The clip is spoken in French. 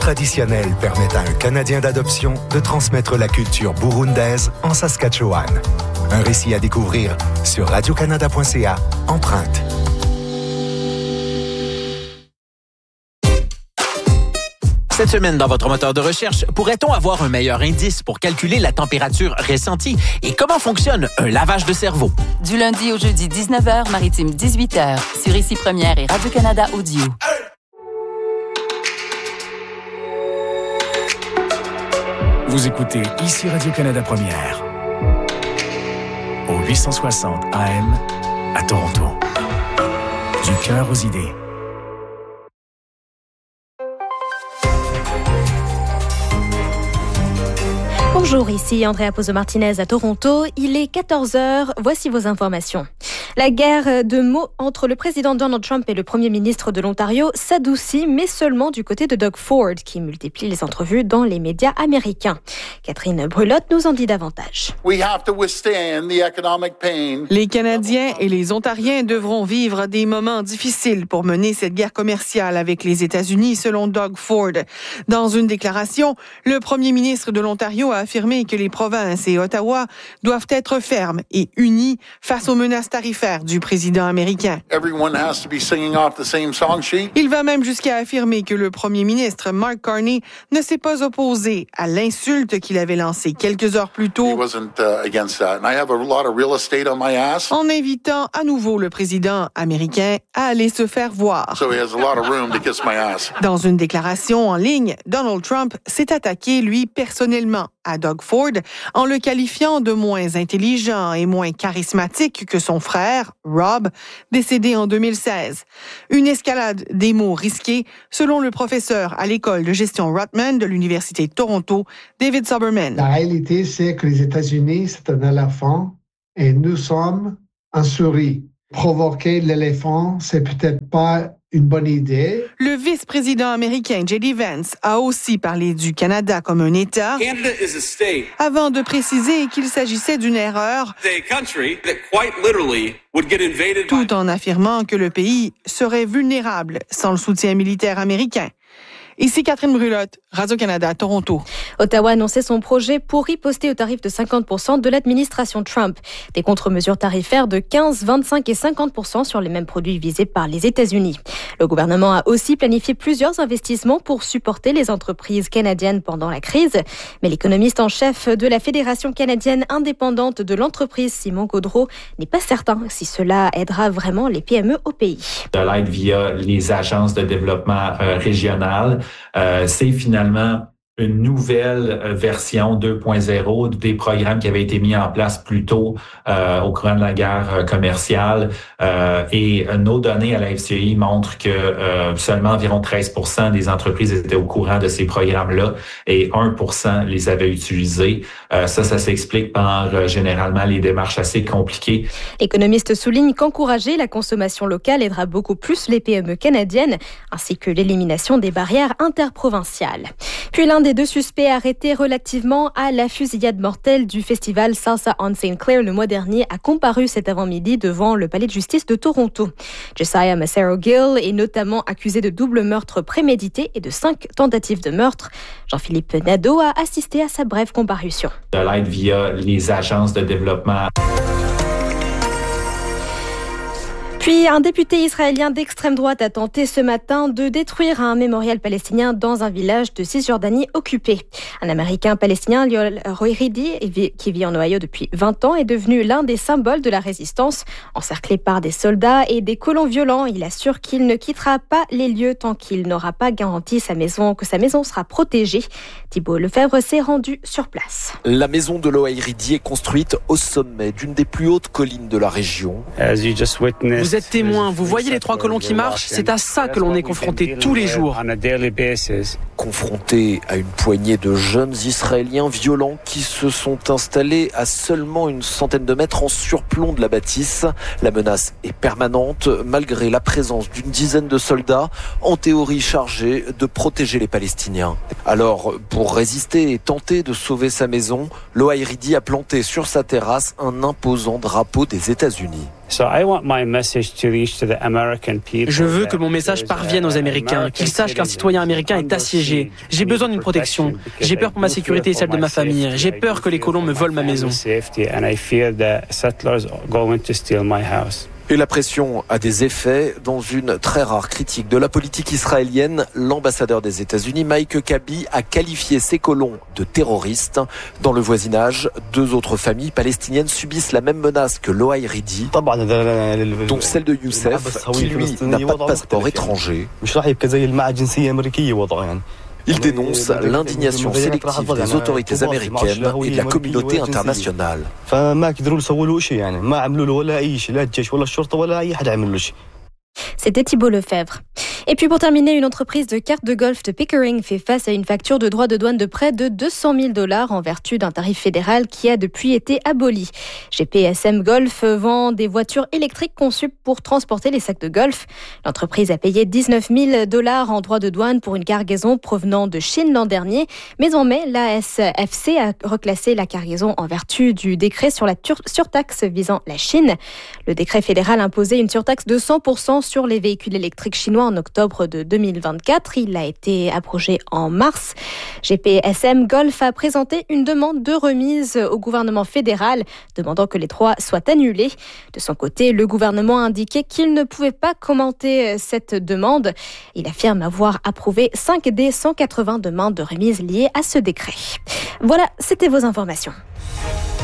traditionnels permettent à un Canadien d'adoption de transmettre la culture burundaise en Saskatchewan. Un récit à découvrir sur radiocanada.ca, empreinte. Cette semaine, dans votre moteur de recherche, pourrait-on avoir un meilleur indice pour calculer la température ressentie et comment fonctionne un lavage de cerveau? Du lundi au jeudi, 19h, Maritime 18h, sur Ici Première et Radio-Canada Audio. Vous écoutez Ici Radio-Canada Première, au 860 AM à Toronto. Du cœur aux idées. Bonjour, ici Andrea Pozo-Martinez à Toronto. Il est 14h. Voici vos informations. La guerre de mots entre le président Donald Trump et le premier ministre de l'Ontario s'adoucit, mais seulement du côté de Doug Ford, qui multiplie les entrevues dans les médias américains. Catherine Brulotte nous en dit davantage. Les Canadiens et les Ontariens devront vivre des moments difficiles pour mener cette guerre commerciale avec les États-Unis, selon Doug Ford. Dans une déclaration, le premier ministre de l'Ontario a affirmé que les provinces et Ottawa doivent être fermes et unis face aux menaces tarifaires du président américain. Il va même jusqu'à affirmer que le premier ministre Mark Carney ne s'est pas opposé à l'insulte qu'il avait lancée quelques heures plus tôt en invitant à nouveau le président américain à aller se faire voir. Dans une déclaration en ligne, Donald Trump s'est attaqué, lui, personnellement, à Doug Ford en le qualifiant de moins intelligent et moins charismatique que son frère, Rob, décédé en 2016. Une escalade des mots risqués, selon le professeur à l'école de gestion Rutman de l'Université de Toronto, David Soberman. La réalité, c'est que les États-Unis, c'est un éléphant et nous sommes un souris. Provoquer l'éléphant, c'est peut-être pas une bonne idée. Le vice-président américain J.D. Vance a aussi parlé du Canada comme un État, avant de préciser qu'il s'agissait d'une erreur, tout en affirmant que le pays serait vulnérable sans le soutien militaire américain. Ici Catherine Brulotte, Radio-Canada, Toronto. Ottawa a annoncé son projet pour riposter au tarif de 50% de l'administration Trump. Des contre-mesures tarifaires de 15, 25 et 50% sur les mêmes produits visés par les États-Unis. Le gouvernement a aussi planifié plusieurs investissements pour supporter les entreprises canadiennes pendant la crise. Mais l'économiste en chef de la Fédération canadienne indépendante de l'entreprise, Simon Gaudreault, n'est pas certain si cela aidera vraiment les PME au pays. De l'aide via les agences de développement régionales, c'est finalement une nouvelle version 2.0 des programmes qui avaient été mis en place plus tôt au courant de la guerre commerciale. Et nos données à la FCI montrent que seulement environ 13% des entreprises étaient au courant de ces programmes-là et 1% les avaient utilisés. Ça s'explique par généralement les démarches assez compliquées. L'économiste souligne qu'encourager la consommation locale aidera beaucoup plus les PME canadiennes, ainsi que l'élimination des barrières interprovinciales. Puis l'un des deux suspects arrêtés relativement à la fusillade mortelle du festival Salsa on St. Clair le mois dernier a comparu cet avant-midi devant le palais de justice de Toronto. Josiah Macero-Gill est notamment accusé de double meurtre prémédité et de 5 tentatives de meurtre. Jean-Philippe Nadeau a assisté à sa brève comparution. De l'aide via les agences de développement. Puis, un député israélien d'extrême droite a tenté ce matin de détruire un mémorial palestinien dans un village de Cisjordanie occupé. Un Américain palestinien, Yoel Roiridi, qui vit en Ohio depuis 20 ans, est devenu l'un des symboles de la résistance. Encerclé par des soldats et des colons violents, il assure qu'il ne quittera pas les lieux tant qu'il n'aura pas garanti que sa maison sera protégée. Thibault Lefebvre s'est rendu sur place. La maison de Loairidi est construite au sommet d'une des plus hautes collines de la région. Vous êtes témoin, vous voyez les 3 colons qui marchent, c'est à ça que l'on est confronté tous les jours. Confronté à une poignée de jeunes Israéliens violents qui se sont installés à seulement une centaine de mètres en surplomb de la bâtisse. La menace est permanente malgré la présence d'une dizaine de soldats, en théorie chargés de protéger les Palestiniens. Alors, pour résister et tenter de sauver sa maison, Loairidi a planté sur sa terrasse un imposant drapeau des États-Unis. Je veux que mon message parvienne aux Américains, qu'ils sachent qu'un citoyen américain est assiégé. J'ai besoin d'une protection. J'ai peur pour ma sécurité et celle de ma famille. J'ai peur que les colons me volent ma maison. Et la pression a des effets. Dans une très rare critique de la politique israélienne, l'ambassadeur des États-Unis, Mike Kabi, a qualifié ces colons de terroristes. Dans le voisinage, 2 autres familles palestiniennes subissent la même menace que Loaï Ridi, dont celle de Youssef, qui lui n'a pas de passeport étranger. Il dénonce l'indignation sélective des autorités américaines et de la communauté internationale. C'était Thibault Lefebvre. Et puis pour terminer, une entreprise de cartes de golf de Pickering fait face à une facture de droits de douane de près de $200,000 en vertu d'un tarif fédéral qui a depuis été aboli. GPSM Golf vend des voitures électriques conçues pour transporter les sacs de golf. L'entreprise a payé $19,000 en droits de douane pour une cargaison provenant de Chine l'an dernier. Mais en mai, la SFC a reclassé la cargaison en vertu du décret sur la surtaxe visant la Chine. Le décret fédéral imposait une surtaxe de 100% sur les véhicules électriques chinois en octobre de 2024. Il a été abrogé en mars. GPSM Golf a présenté une demande de remise au gouvernement fédéral, demandant que les droits soient annulés. De son côté, le gouvernement a indiqué qu'il ne pouvait pas commenter cette demande. Il affirme avoir approuvé 5 des 180 demandes de remise liées à ce décret. Voilà, c'était vos informations.